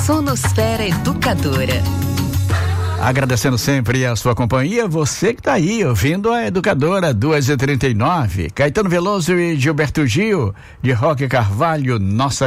Sonosfera Educadora. Agradecendo sempre a sua companhia, você que está aí ouvindo a Educadora 2h39. Caetano Veloso e Gilberto Gil, de Roque Carvalho, Nossa